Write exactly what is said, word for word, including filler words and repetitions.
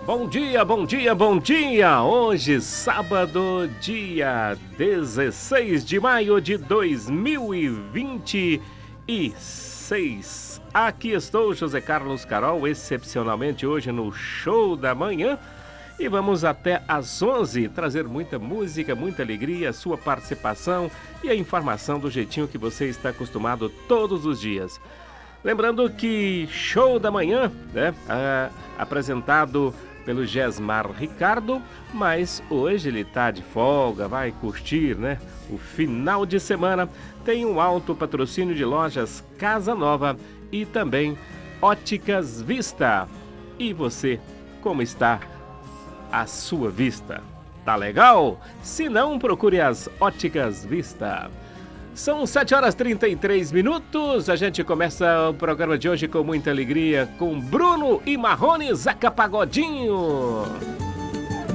Bom dia, bom dia, bom dia! Hoje, sábado, dia dezesseis de maio de dois mil e vinte e seis. Aqui estou, José Carlos Carol, excepcionalmente hoje no Show da Manhã. E vamos até às onze trazer muita música, muita alegria, sua participação e a informação do jeitinho que você está acostumado todos os dias. Lembrando que Show da Manhã, né, é, apresentado pelo Gesmar Ricardo, mas hoje ele tá de folga, vai curtir, né? O final de semana tem um alto patrocínio de lojas Casa Nova e também Óticas Vista. E você, como está a sua vista? Tá legal? Se não, procure as Óticas Vista. São sete horas e trinta e três minutos, a gente começa o programa de hoje com muita alegria, com Bruno e Marrone, Zeca Pagodinho.